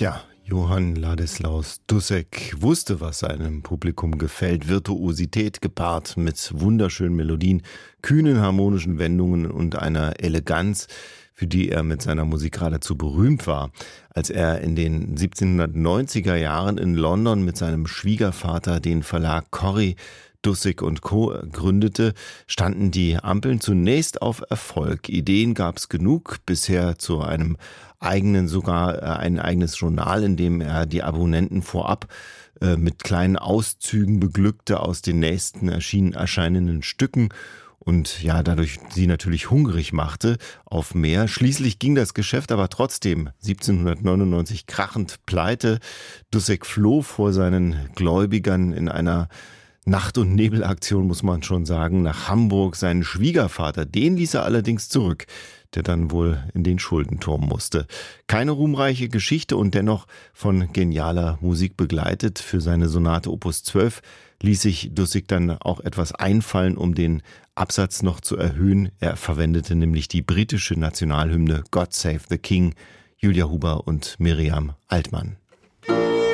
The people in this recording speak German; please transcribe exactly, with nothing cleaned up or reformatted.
Ja, Johann Ladislaus Dussek wusste, was seinem Publikum gefällt. Virtuosität gepaart mit wunderschönen Melodien, kühnen harmonischen Wendungen und einer Eleganz, für die er mit seiner Musik geradezu berühmt war. Als er in den siebzehnhundertneunziger Jahren in London mit seinem Schwiegervater den Verlag Corrie, Dussek und Co. gründete, standen die Ampeln zunächst auf Erfolg. Ideen gab es genug, bisher zu einem eigenen, sogar äh, ein eigenes Journal, in dem er die Abonnenten vorab äh, mit kleinen Auszügen beglückte aus den nächsten erschienen, erscheinenden Stücken und ja, dadurch sie natürlich hungrig machte auf mehr. Schließlich ging das Geschäft aber trotzdem siebzehnhundertneunundneunzig krachend pleite. Dussek floh vor seinen Gläubigern in einer Nacht- und Nebelaktion, muss man schon sagen, nach Hamburg. Seinen Schwiegervater, den ließ er allerdings zurück, der dann wohl in den Schuldenturm musste. Keine ruhmreiche Geschichte und dennoch von genialer Musik begleitet. Für seine Sonate Opus zwölf ließ sich Dussek dann auch etwas einfallen, um den Absatz noch zu erhöhen. Er verwendete nämlich die britische Nationalhymne God Save the King, Julia Huber und Miriam Altmann.